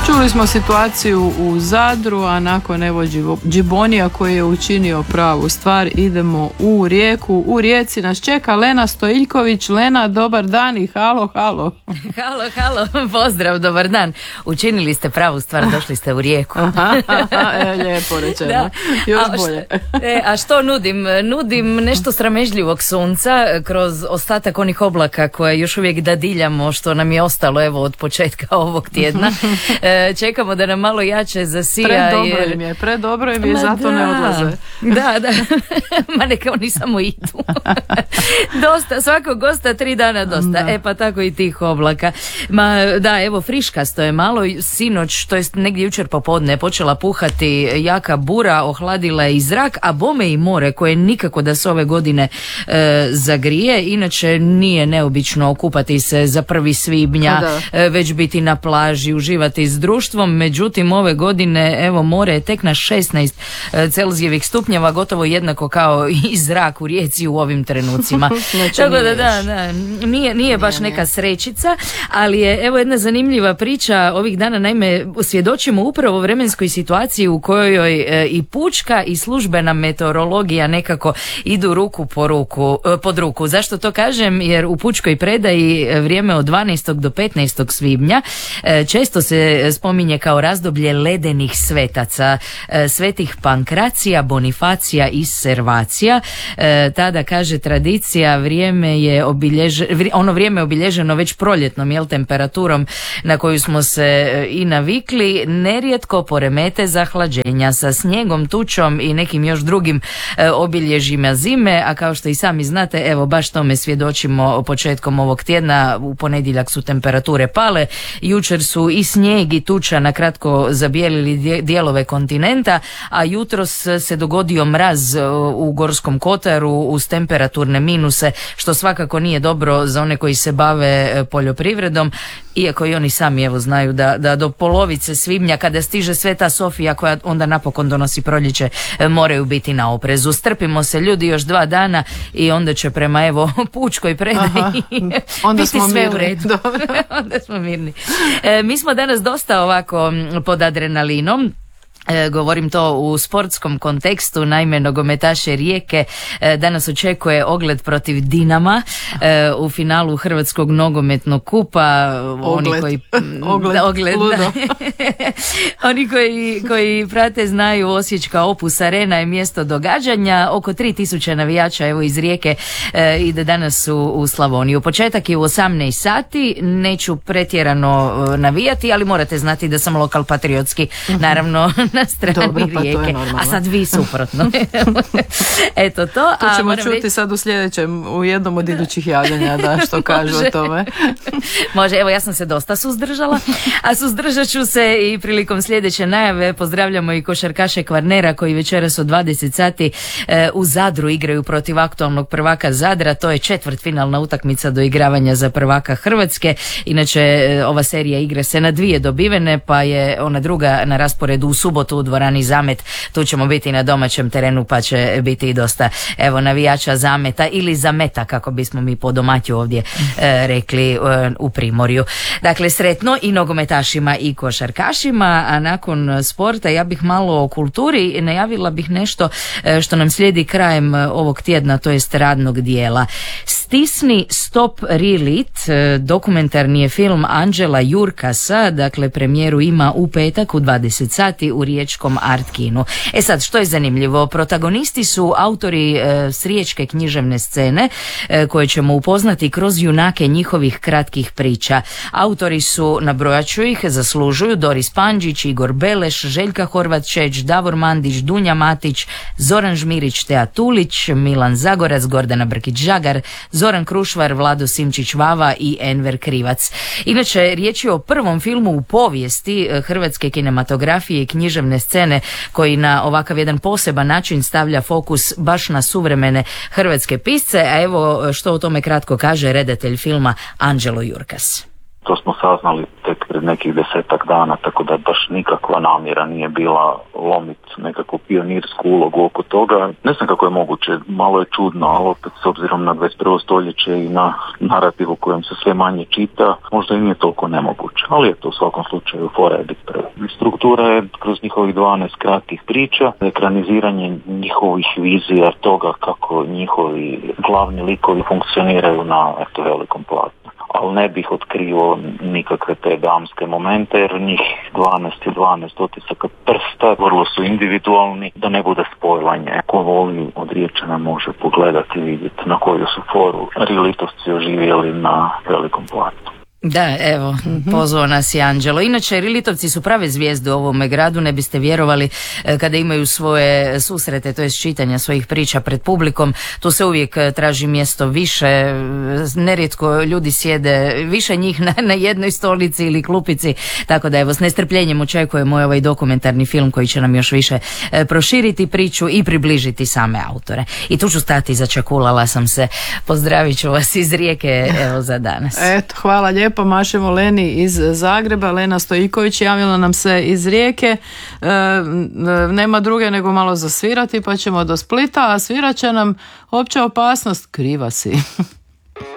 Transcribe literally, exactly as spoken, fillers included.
Čuli smo situaciju u Zadru, a nakon evo Džibonija koji je učinio pravu stvar, idemo u Rijeku. U Rijeci nas čeka Lena Stojiljković. Lena, dobar dan i halo, halo. Halo, halo, pozdrav, dobar dan. Učinili ste pravu stvar, došli ste u Rijeku. e, lijepo rečeno, da. Još a, bolje. Šta, e, a što nudim? Nudim nešto sramežljivog sunca kroz ostatak onih oblaka koje još uvijek dadiljamo, što nam je ostalo evo od početka ovog tjedna. E, čekamo da nam malo jače zasija. Predobro jer... im je, predobro im je, zato da. Ne odlaze. Da, da. Ma neka oni samo idu. Dosta, svakog gosta tri dana dosta. Da. E pa tako i tih oblaka. Ma da, evo friškasto je malo. Sinoć, to jest negdje jučer popodne, počela puhati jaka bura, ohladila je i zrak, a bome i more koje nikako da se ove godine e, zagrije. Inače nije neobično okupati se za prvi svibnja, e, već biti na plaži, uživati s društvom. Međutim, ove godine evo more je tek na šesnaest celzijevih stupnjeva, gotovo jednako kao i zrak u Rijeci u ovim trenucima. Znači, tako da, da, da, nije, nije baš neka srećica, ali je evo jedna zanimljiva priča ovih dana. Naime, svjedočimo upravo vremenskoj situaciji u kojoj e, i pučka i službena meteorologija nekako idu ruku po ruku, e, pod ruku. Zašto to kažem? Jer u pučkoj predaji vrijeme od dvanaestog do petnaestog svibnja e, često se spominje kao razdoblje ledenih svetaca, e, svetih Pankracija, Bonifacija i Servacija. E, tada, kaže tradicija, vrijeme je obilježeno, ono vrijeme je obilježeno već proljetnom jel, temperaturom na koju smo se e, i navikli, nerijetko poremete zahlađenja sa snijegom, tučom i nekim još drugim e, obilježjima zime, a kao što i sami znate, evo baš tome svjedočimo početkom ovog tjedna. U ponedjeljak su temperature pale, jučer su i snijeg i tuča na kratko zabijelili dijelove kontinenta, a jutros se dogodio mraz u Gorskom kotaru uz temperaturne minuse, što svakako nije dobro za one koji se bave poljoprivredom, iako i oni sami evo znaju da, da do polovice svibnja, kada stiže Sveta Sofija koja onda napokon donosi proljeće, moraju biti na oprezu. Strpimo se ljudi još dva dana i onda će prema evo pučkoj predaji onda biti smo sve mirni. u redu. Onda smo mirni. E, mi smo danas dosta ovako pod adrenalinom. E, govorim to u sportskom kontekstu, naime nogometaše Rijeke e, danas očekuje ogled protiv Dinama e, u finalu Hrvatskog nogometnog kupa. Ogled. Oni koji, ogled, da, ogled da. Oni koji, koji prate znaju, Osječka Opus Arena je mjesto događanja. Oko tri tisuće navijača evo iz Rijeke e, ide danas u, u Slavoniju. Početak je u osamnaest sati, neću pretjerano navijati, ali morate znati da sam lokal patriotski, naravno na strani Dobro, pa Rijeke, a sad vi suprotno. Eto to. To ćemo a čuti reći... sad u sljedećem, u jednom od idućih javljanja, da što kažu o tome. Može, evo ja sam se dosta suzdržala, a suzdržat ću se i prilikom sljedeće najave. Pozdravljamo i košarkaše Kvarnera koji večeras od dvadeset sati e, u Zadru igraju protiv aktualnog prvaka Zadra. To je četvrtfinalna utakmica do igravanja za prvaka Hrvatske. Inače, e, ova serija igre se na dvije dobivene, pa je ona druga na rasporedu u subotu u dvorani Zamet. Tu ćemo biti na domaćem terenu, pa će biti i dosta evo navijača Zameta ili Zameta, kako bismo mi po domaću ovdje e, rekli e, u Primorju. Dakle, sretno i nogometašima i košarkašima. A nakon sporta ja bih malo o kulturi. Najavila bih nešto e, što nam slijedi krajem ovog tjedna, to jest radnog dijela. Stisni Stop Relit, e, dokumentarni je film Anđela Jurkasa. Dakle, premijeru ima u petak u dvadeset sati u riječkom Art kinu. E sad, što je zanimljivo, protagonisti su autori e, s riječke književne scene e, koje ćemo upoznati kroz junake njihovih kratkih priča. Autori su, nabrojat ću ih, zaslužuju Doris Panđić, Igor Beleš, Željka Horvat-Čeć, Davor Mandić, Dunja Matić, Zoran Žmirić, Tea Tulić, Milan Zagorac, Gordana Brkić-Žagar, Zoran Krušvar, Vlado Simčić-Vava i Enver Krivac. Inače, riječ je o prvom filmu u povijesti hrvatske kinematografije i književne scene koji na ovakav jedan poseban način stavlja fokus baš na suvremene hrvatske pisce, a evo što o tome kratko kaže redatelj filma Anđelo Jurkas. To smo saznali tek pred nekih desetak dana, tako da baš nikakva namjera nije bila lomiti nekakvu pionirsku ulogu oko toga. Ne znam kako je moguće, malo je čudno, ali opet s obzirom na dvadeset prvo stoljeće i na narativ u kojem se sve manje čita, možda i nije toliko nemoguće, ali je to u svakom slučaju fora je biti prvi. Struktura je kroz njihovih dvanaest kratkih priča, ekraniziranje njihovih vizija toga kako njihovi glavni likovi funkcioniraju na eto, velikom platnu. Ali ne bih otkrio nikakve te damske momente, jer njih dvanaest i dvanaest otisaka prsta vrlo su individualni, da ne bude spojlanje. Ko voli od Riječana može pogledati i vidjeti na koju su foru Rillitovci oživjeli na velikom platnu. Da, evo, mm-hmm. pozvao nas je Anđelo. Inače, Rillitovci su prave zvijezde u ovome gradu, ne biste vjerovali kada imaju svoje susrete, to je čitanja svojih priča pred publikom. Tu se uvijek traži mjesto više, nerijetko ljudi sjede više njih na, na jednoj stolici ili klupici, tako da evo, s nestrpljenjem očekujemo ovaj dokumentarni film koji će nam još više proširiti priču i približiti same autore. I tu ću stati, začakulala sam se. Pozdravit ću vas iz Rijeke, evo, za danas. Eto, hvala lijepo. Pa mašemo Leni iz Zagreba. Lena Stojiković javila nam se iz Rijeke. E, nema druge nego malo zasvirati, pa ćemo do Splita, a svirat će nam Opća opasnost. Kriva si.